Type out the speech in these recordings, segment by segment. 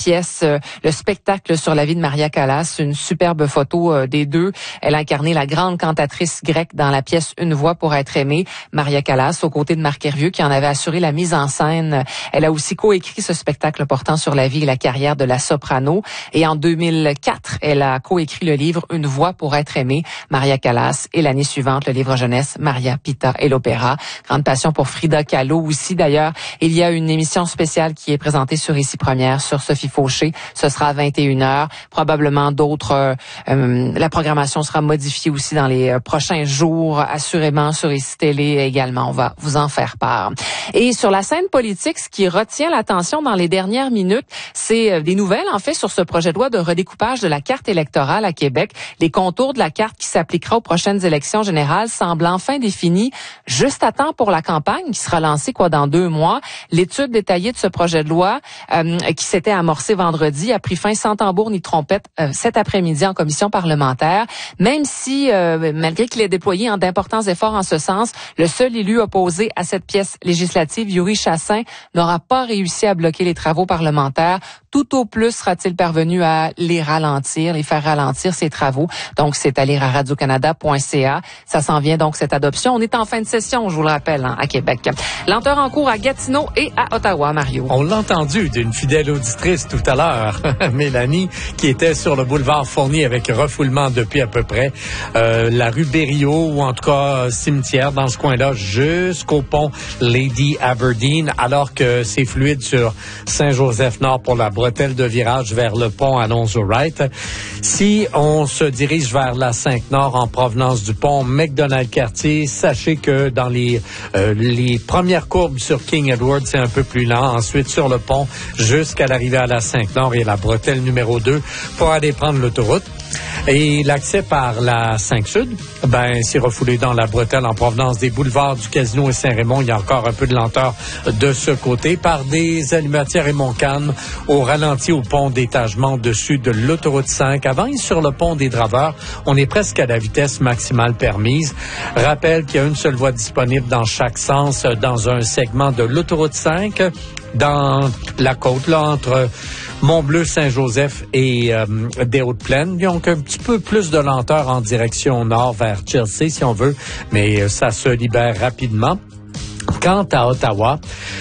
pièce, le spectacle sur la vie de Maria Callas, une superbe photo des deux. Elle a incarné la grande cantatrice grecque dans la pièce Une voix pour être aimée, Maria Callas, aux côtés de Marc Hervieux, qui en avait assuré la mise en scène. Elle a aussi coécrit ce spectacle portant sur la vie et la carrière de la soprano. Et en 2004, elle a coécrit le livre Une voix pour être aimée, Maria Callas. Et l'année suivante, le livre jeunesse, Maria Pita et l'opéra. Grande passion pour Frida Kahlo aussi. D'ailleurs, il y a une émission spéciale qui est présentée sur Ici Première, sur Sophie Fauché. Ce sera à 21h. Probablement d'autres. La programmation sera modifiée aussi dans les prochains jours, assurément sur Ici Télé également. On va vous en faire part. Et sur la scène politique, ce qui retient l'attention dans les dernières minutes, c'est des nouvelles, en fait, sur ce projet de loi de redécoupage de la carte électorale à Québec. Les contours de la carte qui s'appliquera aux prochaines élections générales semblent enfin définis, juste à temps pour la campagne qui sera lancée dans 2 mois. L'étude détaillée de ce projet de loi qui s'était amorcée vendredi a pris fin sans tambour ni trompette cet après-midi en commission parlementaire. Même si, malgré qu'il ait déployé d'importants efforts en ce sens, le seul élu opposé à cette pièce législative, Yuri Chassin, n'aura pas réussi à bloquer les travaux parlementaires. Tout au plus sera-t-il parvenu à les faire ralentir ces travaux. Donc, c'est à lire à radiocanada.ca. Ça s'en vient donc, cette adoption. On est en fin de session, je vous le rappelle, à Québec. Lenteur en cours à Gatineau et à Ottawa, Mario. On l'a entendu d'une fidèle auditrice tout à l'heure, Mélanie, qui était sur le boulevard Fournier avec refoulement depuis à peu près la rue Berriot, ou en tout cas cimetière dans ce coin-là, jusqu'au pont Lady Aberdeen, alors que c'est fluide sur Saint-Joseph-Nord pour la bretelle de virage vers le pont Alonzo-Wright. Si on se dirige vers la 5-Nord en provenance du pont McDonald-Cartier, sachez que dans les premières courbes sur King Edward, c'est un peu plus lent. Ensuite, sur le pont, jusqu'à l'arrivée à la 5-Nord et la bretelle numéro 2 pour aller prendre l'autoroute. Et l'accès par la 5-Sud, c'est refoulé dans la bretelle en provenance des boulevards du Casino et Saint-Raymond. Il y a encore un peu de lenteur de ce côté par des Allumatières et Montcalm au ralenti au pont d'étagement au-dessus de l'autoroute 5. Avant et sur le pont des Draveurs, on est presque à la vitesse maximale permise. Rappelle qu'il y a une seule voie disponible dans chaque sens dans un segment de l'autoroute 5 dans la côte, là, entre Mont-Bleu, Saint-Joseph et des Hautes-Plaines. Donc, un petit peu plus de lenteur en direction nord vers Chelsea, si on veut, mais ça se libère rapidement. Quant à Ottawa,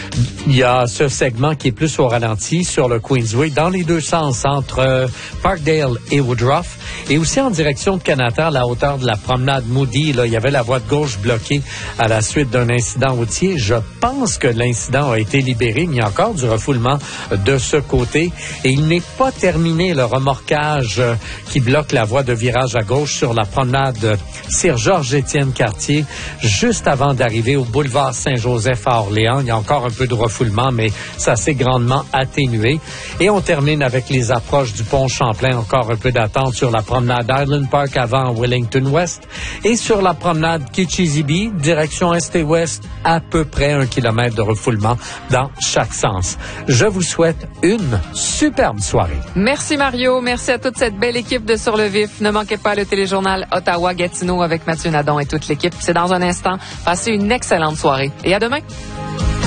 il y a ce segment qui est plus au ralenti sur le Queensway, dans les deux sens, entre Parkdale et Woodruff, et aussi en direction de Canada, à la hauteur de la promenade Moody. Là, il y avait la voie de gauche bloquée à la suite d'un incident routier. Je pense que l'incident a été libéré, mais il y a encore du refoulement de ce côté. Et il n'est pas terminé, le remorquage qui bloque la voie de virage à gauche sur la promenade Sir Georges-Étienne Cartier, juste avant d'arriver au boulevard Saint-Joseph à Orléans. Il y a encore un peu de refoulement, mais ça s'est grandement atténué. Et on termine avec les approches du pont Champlain. Encore un peu d'attente sur la promenade Island Park avant Wellington West. Et sur la promenade Kitchizibee, direction est et ouest, à peu près 1 kilomètre de refoulement dans chaque sens. Je vous souhaite une superbe soirée. Merci Mario. Merci à toute cette belle équipe de Sur le Vif. Ne manquez pas le téléjournal Ottawa-Gatineau avec Mathieu Nadon et toute l'équipe. C'est dans un instant. Passez une excellente soirée. Et à demain.